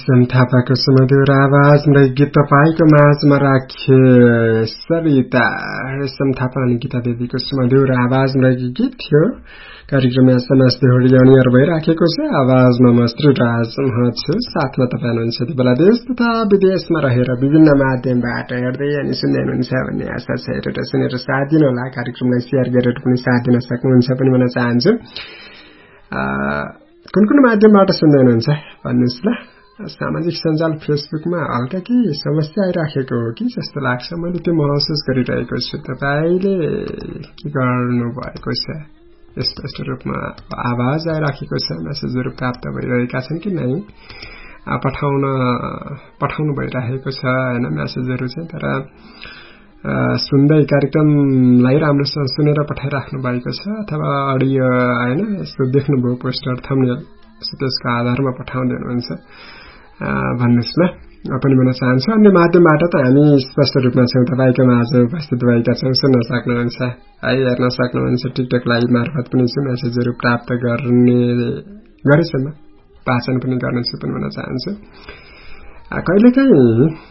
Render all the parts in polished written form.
थापाको सुमधुर आवाजमा गीत तपाईँको माझमा राखे सरिता रेशम थापा अनि गीता देवीको सुमधुर आवाजमा गीत थियो। कार्यक्रममा समाज देहोडी अनियर भइराखेको छ। आवाजमा म श्रीराज छु, साथमा तपाईँ हुनुहुन्छ यति बेला देश तथा विदेशमा रहेर विभिन्न माध्यमबाट हेर्दै अनि सुन्दै हुनुहुन्छ भन्ने आशा छ। हेरेर सुनेर साथ दिनुहोला, कार्यक्रमलाई शेयर गरेर पनि साथ दिन सक्नुहुन्छ पनि भन्न चाहन्छु। कुन कुन माध्यमबाट सुन्दै हुनुहुन्छ भन्नुहोस् ल। सामाजिक सञ्जाल फेसबुकमा हल्का केही समस्या आइराखेको हो कि जस्तो लाग्छ, मैले त्यो महसुस गरिरहेको छु। तपाईँले के गर्नु भएको छ? स्पष्ट रूपमा आवाज आइराखेको छ, मेसेजहरू प्राप्त भइरहेका छन् कि नै पठाउनु भइरहेको छ हैन मेसेजहरू चाहिँ, तर सुन्दै कार्यक्रमलाई राम्रोसँग सुनेर पठाइराख्नु भएको छ अथवा अडियो हैन यसो देख्नुभयो पोस्टर थम्बनेल त्यसको आधारमा पठाउँदै हुनुहुन्छ भन्नुहोस् ल। पनि भन्न चाहन्छु अन्य माध्यमबाट त हामी स्पष्ट रूपमा छौँ, तपाईँको माझ उपस्थित भएका छौँ, सुन्न सक्नुहुन्छ है, हेर्न सक्नुहुन्छ। टिकटक लाइभ मार्फत पनि छु, मेसेजहरू प्राप्त गरेसम्म वाचन पनि गर्नेछु पनि भन्न चाहन्छु। कहिलेकाहीँ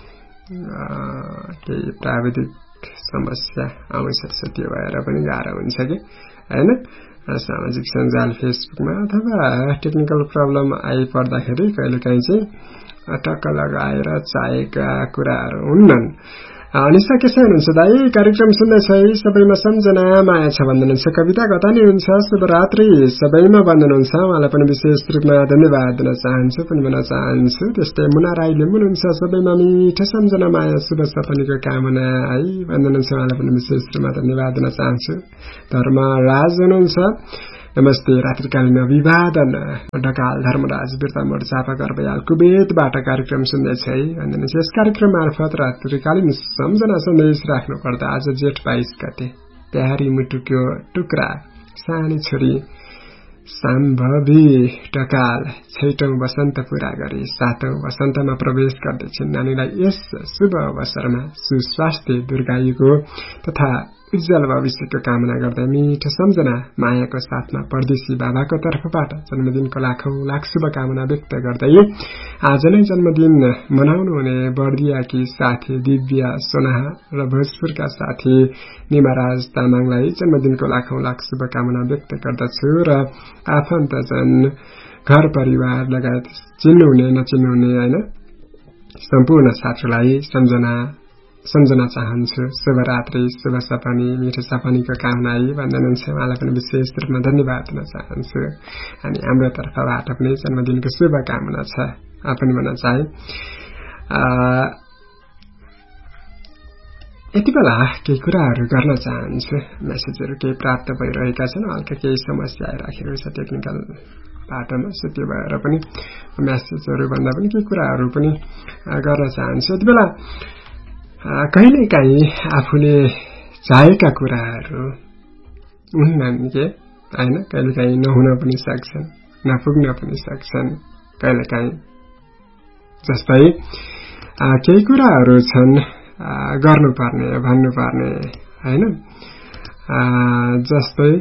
केही प्राविधिक समस्या आउँछ, त्यो भएर पनि गाह्रो हुन्छ कि हैन। सामाजिक सञ्जाल फेसबुकमा अथवा टेक्निकल प्रब्लम आइपर्दाखेरि कहिलेकाहीँ चाहिँ टक्क लगाएर चाहेका कुराहरू हुन्नन्। निशा कसै हुनुहुन्छ दाई? कार्यक्रम सुन्दैछ है, सबैमा सम्झना माया छ भन्नुहुन्छ। कविता कता नै हुन्छ, शुभरात्रि सबैमा भन्नुहुन्छ। उहाँलाई पनि विशेष रूपमा धन्यवाद दिन चाहन्छु पनि भन्न चाहन्छु। त्यस्तै मुना राई लिम्बू हुनुहुन्छ, सबैमा मिठो सम्झना माया शुभ सपनीको कामना है भन्नुहुन्छ। उहाँलाई पनि विशेष रूपमा धन्यवाद दिन चाहन्छु। धर्म राज हुनुहुन्छ, नमस्ते रात्रिकालीन अभिवादन। ढकाल धर्मराज बिर्ता मोड चापागर भयाल कुवेतबाट कार्यक्रम सुन्दैछ है भन्नुहुन्छ। यस कार्यक्रम मार्फत रात्रिकालीन सम्झना सन्देश राख्नु पर्दा आज जेठ 22 गते प्यारी मुटुको टुक्रा सानी छोरी सम्भवी ढकाल 6औं वसन्त पूरा गरी 7औं वसन्तमा प्रवेश गर्दैछन्। नानीलाई यस शुभ अवसरमा सुस्वास्थ्य दीर्घायुको तथा उज्जवल भविष्यको कामना गर्दै मिठो सम्झना मायाको साथमा परदेशी बाबाको तर्फबाट जन्मदिनको लाखौं लाख शुभकामना व्यक्त गर्दै आज नै जन्मदिन मनाउनु हुने बर्दियाकी साथी दिव्या सोनाहा र भोजपुरका साथी निमाराज तामाङलाई जन्मदिनको लाखौं लाख शुभकामना व्यक्त गर्दछु र आफन्तजन घर परिवार लगायत चिन्नुहुने नचिन्नुहुने हैन सम्पूर्ण साथीलाई सम्झना चाहन्छु। शुभरात्रि शुभ सपनी मिठो सपनीको कामना भन्नुहुन्छ। उहाँलाई पनि विशेष रूपमा धन्यवाद दिन चाहन्छु। अनि हाम्रो तर्फबाट पनि जन्मदिनको शुभकामना छ पनि भन्न चाहे। यति बेला केही कुराहरू गर्न चाहन्छु। मेसेजहरू केही प्राप्त भइरहेका छन्, हल्का केही समस्या आइराखेको छ टेक्निकल बाटोमा, त्यो भएर पनि मेसेजहरू भन्दा पनि केही कुराहरू पनि गर्न चाहन्छु। यति बेला कहिलेकाहीँ आफूले चाहेका कुराहरू हुन्नन् के हैन, कहिलेकाहीँ नहुन पनि सक्छन्, नपुग्न पनि सक्छन्। कहिलेकाहीँ जस्तै केही कुराहरू छन् गर्नुपर्ने भन्नुपर्ने हैन, जस्तै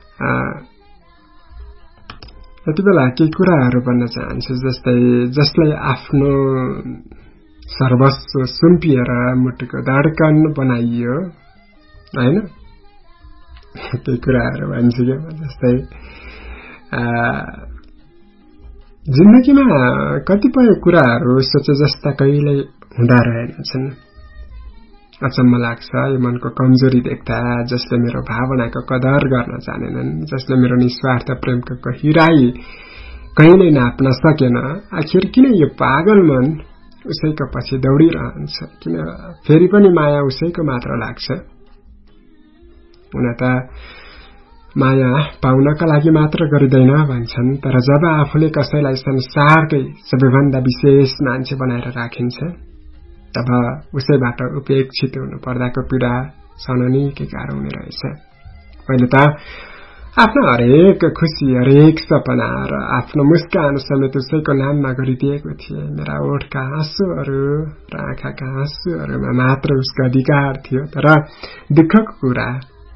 यति बेला केही कुराहरू भन्न चाहन्छु। जस्तै जसलाई आफ्नो सर्वस्व सुम्पिएर मुटुको धड्कन बनाइयो हैन, त्यही कुराहरू भन्छु क्या। जस्तै जिन्दगीमा कतिपय कुराहरू सोचे जस्ता कहिले हुँदा रहेनछन्। अचम्म लाग्छ यो मनको कमजोरी देख्दा। जसले मेरो भावनाको कदर गर्न जानेनन्, जसले मेरो निस्वार्थ प्रेमको गहिराई कहिल्यै नाप्न सकेन, आखिर किन यो पागल मन उसैको पछि दौडिरहन्छ? किन फेरि पनि माया उसैको मात्र लाग्छ? हुन त माया पाउनका लागि मात्र गरिँदैन भन्छन्, तर जब आफूले कसैलाई संसारकै सबैभन्दा विशेष मान्छे बनाएर राखिन्छ तब उसैबाट उपेक्षित हुनु पर्दाको पीडा सहन निकै गाह्रो हुने रहेछ। मैले त आफ्नो हरेक खुशी, हरेक सपना र आफ्नो मुस्कान समेत उसैको नाममा गरिदिएको थिए। मेरा ओठका आँसुहरू र आँखाका आँसुहरूमा मात्र उसको अधिकार थियो। तर दुःखको कुरा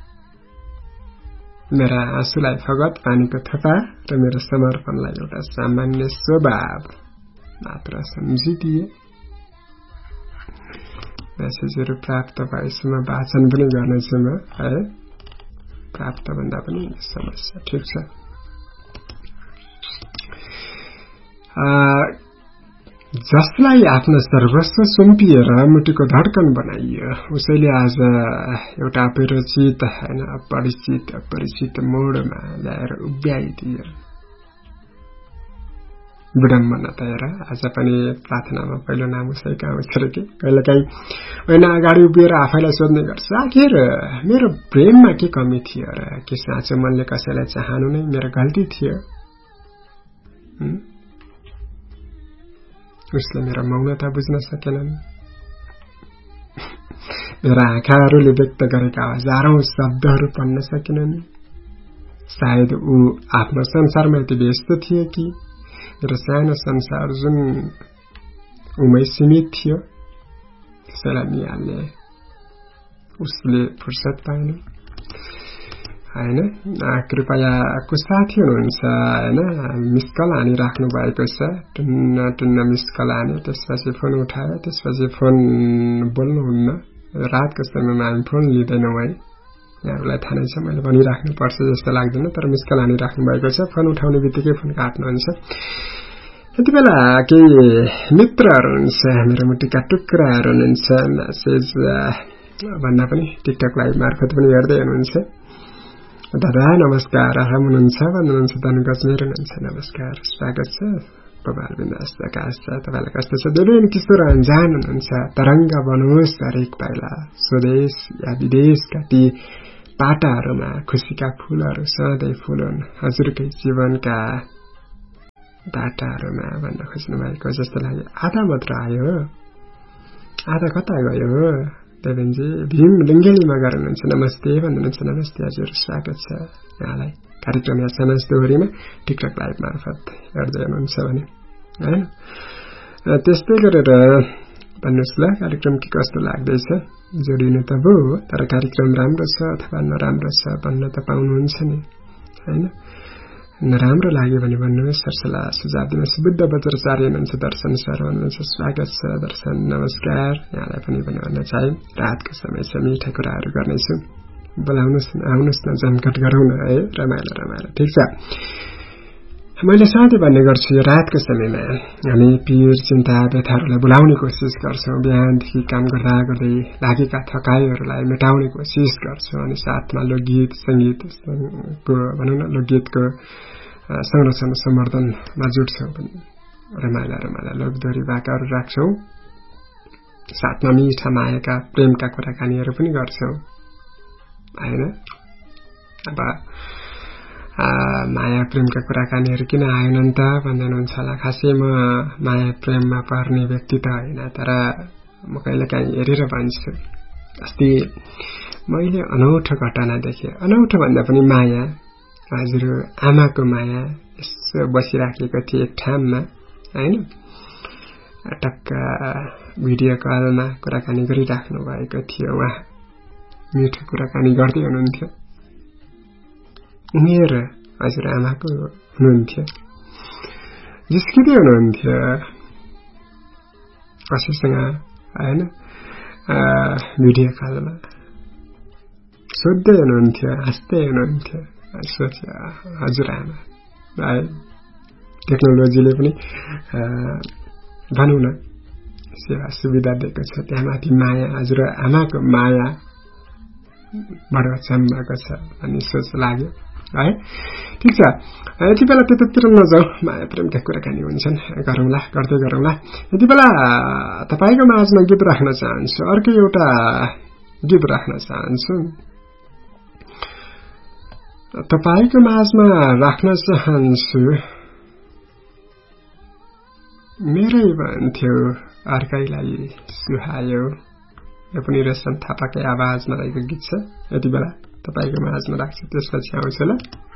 मेरा आँसुलाई फगत पानीको थोपा र मेरो समर्पणलाई एउटा सामान्य स्वभाव मात्र सम्झिदिए मेसेजहरू प्राप्त भएसम्म वाचन पनि गर्नेछु म है प्राप्त भन्दा पनि समस्या ठीक छ जसलाई आफ्नो सर्वस्व सुम्पिएर मुटुको धड्कन बनाइयो उसैले आज एउटा अपरिचित हैन अपरिचित मोडमा ल्याएर उभ्याइदियो विडम्बना त हेर आज पनि प्रार्थनामा पहिलो नाम उसैको आउँछ र कि कहिलेकाहीँ होइन अगाडि उभिएर आफैलाई सोध्ने गर्छ आखिर मेरो प्रेममा के कमी थियो र के साँचो मनले कसैलाई चाहनु नै मेरो गल्ती थियो उसले मेरो मौनता बुझ्न सकेनन् मेरा आँखाहरूले व्यक्त गरेका हजारौं शब्दहरू पढ्न सकेनन् सायद ऊ आफ्नो संसारमा यति व्यस्त थियो कि मेरो सानो संसार जुन उमै सीमित थियो त्यसैलाई निहाल्ने उसले फुर्सद पाएन हैन कृपया को साथी हुनुहुन्छ हैन मिस कल हानिराख्नु भएको छ टुन्न मिस कल हाने त्यसपछि फोन उठायो त्यसपछि फोन बोल्नुहुन्न रातको समयमा हामी फोन लिँदैनौँ है यहाँहरूलाई थाहा नै छ मैले भनिराख्नु पर्छ जस्तो लाग्दैन तर मिस कल हानिराख्नु भएको छ फोन उठाउने बित्तिकै फोन काट्नुहुन्छ यति बेला केही मित्रहरू हुनुहुन्छ मेरो मुटुका टुक्राहरू हुनुहुन्छ मेसेज भन्दा पनि टिकटक लाइभ मार्फत पनि हेर्दै हुनुहुन्छ दादा नमस्कार आराम हुनुहुन्छ भन्नुहुन्छ धनु गजमेर हुनुहुन्छ नमस्कार स्वागत छ प्रभाल बिन्दास आकाश छ तपाईँलाई कस्तो छ देवेन किशोर अन्जान हुनुहुन्छ तरंग बनोस् हरेक पाइला स्वदेश या विदेशका ती पाटाहरूमा खुशीका फूलहरू सधैँ फुलुन् हजुरकै जीवनका बाटाहरूमा भन्न खोज्नु भएको जस्तो लाग्यो आधा मात्र आयो आधा कता गयो देवेनजी भीम लिङ्गेलीमा गर्नुहुन्छ नमस्ते भन्नुहुन्छ नमस्ते हजुर स्वागत छ यहाँलाई कार्यक्रम एसएमएस दोहोरीमा टिकटक लाइभ मार्फत हेर्दै हुनुहुन्छ भने हैन त्यस्तै गरेर भन्नुहोस् ल कार्यक्रम के कस्तो लाग्दैछ जोडिनु त भो तर कार्यक्रम राम्रो छ अथवा नराम्रो छ भन्न त पाउनुहुन्छ नि हैन नराम्रो लाग्यो भने भन्नुहोस् सरसल्लाह सुझाव दिनुहोस् बुद्ध बज्राचार्य हुनुहुन्छ दर्शन सर भन्नुहुन्छ स्वागत छ दर्शन नमस्कार यहाँलाई पनि भन्न चाहे रातको समय छ मिठा कुराहरू गर्नेछु बोलाउनुहोस् आउनुहोस् न जनकट गरौँ न है रमाइलो ठिक छ मैले सधैँ भन्ने गर्छु यो रातको समयमा हामी पीर चिन्ता व्यथाहरूलाई भुलाउने कोसिस गर्छौं बिहानदेखि काम गर्दा गर्दै लागेका थकाइहरूलाई मेटाउने कोसिस गर्छौं अनि साथमा लोकगीत संगीतको भनौं न लोकगीतको संरक्षण सम्वर्धनमा जुट्छौं पनि रमाइला लोकदोरी वाकाहरू राख्छौं साथमा मिठा मायाका प्रेमका कुराकानीहरू पनि गर्छौं हैन अब माया प्रेमका कुराकानीहरू किन आएनन् त भन्नुहुन्छ होला खासै म माया प्रेममा पर्ने व्यक्ति त होइन तर म कहिलेकाहीँ हेरेर भन्छु अस्ति मैले अनौठो घटना देखेँ अनौठो भन्दा पनि माया हजुर आमाको माया यसो बसिराखेको थिए एक ठाउँमा हैन टक्क भिडियो कलमा कुराकानी गरिराख्नु भएको थियो उहाँ मिठो कुराकानी गर्दै हुनुहुन्थ्यो उमेर हजुर आमाको हुनुहुन्थ्यो जिस्किँदै हुनुहुन्थ्यो कसैसँग हैन भिडियो कलमा सोध्दै हुनुहुन्थ्यो हाँस्दै हुनुहुन्थ्यो सोचे हजुर आमा है टेक्नोलोजीले पनि भनौँ न सेवा सुविधा दिएको छ त्यहाँ माथि माया हजुर आमाको माया बडो चम्माको छ भन्ने सोच लाग्यो है ठीक छ यति बेला त्यतातिर नजाऊ माया प्रेमका कुराकानी हुन्छन् गर्दै गरौँला यति बेला तपाईको माझमा गीत राख्न चाहन्छु अर्को एउटा गीत राख्न चाहन्छु तपाईको माझमा राख्न चाहन्छु मेरै भन्थ्यो अर्कैलाई सुहायो यो पनि रेशम थापाकै आवाजमा रहेको गीत छ यति बेला तपाईको माझमा राख्छु त्यसपछि आउँछु ल